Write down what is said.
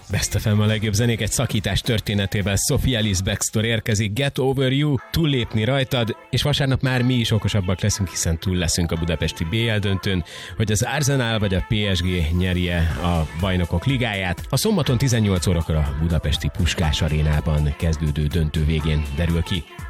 Best FM a legjobb zenék egy szakítás történetével. Sophie Ellis Bextor érkezik, Get Over You, túllépni rajtad, és vasárnap már mi is okosabbak leszünk, hiszen túl leszünk a budapesti BL döntőn, hogy az Arsenal vagy a PSG nyerje a Bajnokok Ligáját. A szombaton 18 órakor a budapesti Puskás Arénában kezdődő döntő végén derül ki.